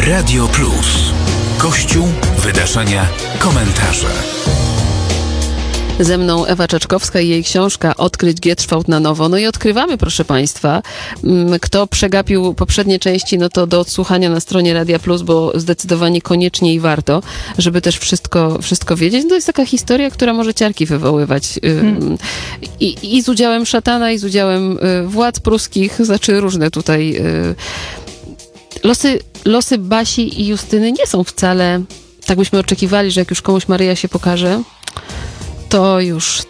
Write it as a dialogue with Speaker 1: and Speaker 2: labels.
Speaker 1: Radio Plus. Kościół, wydarzenia, komentarze.
Speaker 2: Ze mną Ewa Czaczkowska i jej książka Odkryć Gierczwałt na nowo. No i odkrywamy, proszę Państwa. Kto przegapił poprzednie części, no to do odsłuchania na stronie Radia Plus, bo zdecydowanie koniecznie i warto, żeby też wszystko wiedzieć. No to jest taka historia, która może ciarki wywoływać. I z udziałem szatana, i z udziałem władz pruskich, znaczy różne tutaj... Losy Basi i Justyny nie są wcale, tak byśmy oczekiwali, że jak już komuś Maryja się pokaże, to już